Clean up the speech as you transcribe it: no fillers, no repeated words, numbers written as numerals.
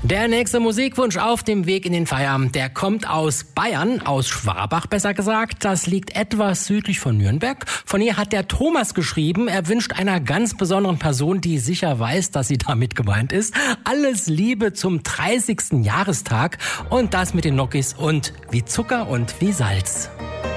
Der nächste Musikwunsch auf dem Weg in den Feierabend, der kommt aus Bayern, aus Schwabach besser gesagt. Das liegt etwas südlich von Nürnberg. Von hier hat der Thomas geschrieben, er wünscht einer ganz besonderen Person, die sicher weiß, dass sie damit gemeint ist, alles Liebe zum 30. Jahrestag und das mit den Nokis und wie Zucker und wie Salz.